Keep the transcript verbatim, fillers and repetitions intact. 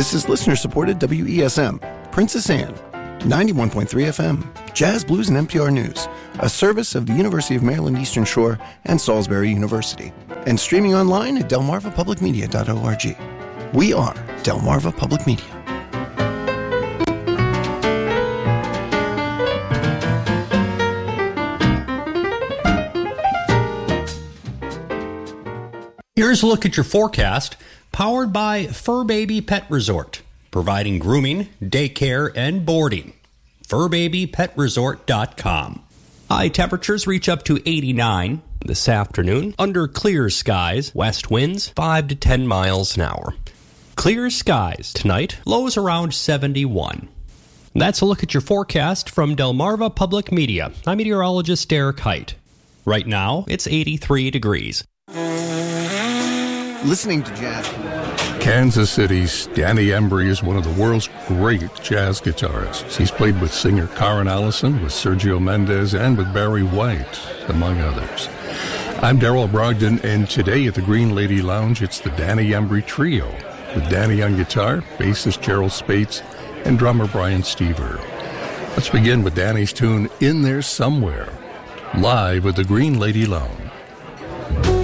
This is listener-supported W E S M, Princess Anne, ninety-one point three F M, Jazz, Blues, and N P R News, a service of the University of Maryland Eastern Shore and Salisbury University, and streaming online at delmarva public media dot org. We are Delmarva Public Media. Here's a look at your forecast, powered by Fur Baby Pet Resort, providing grooming, daycare, and boarding. fur baby pet resort dot com. High temperatures reach up to eighty-nine this afternoon under clear skies, west winds five to ten miles an hour. Clear skies tonight, lows around seventy-one. That's a look at your forecast from Delmarva Public Media. I'm meteorologist Derek Height. Right now, it's eighty-three degrees. Listening to jazz. Kansas City's Danny Embry is one of the world's great jazz guitarists. He's played with singer Karen Allison, with Sergio Mendes, and with Barry White, among others. I'm Darrell Brogdon, and today at the Green Lady Lounge, it's the Danny Embry Trio, with Danny on guitar, bassist Gerald Spates, and drummer Brian Stever. Let's begin with Danny's tune, In There Somewhere, live at the Green Lady Lounge.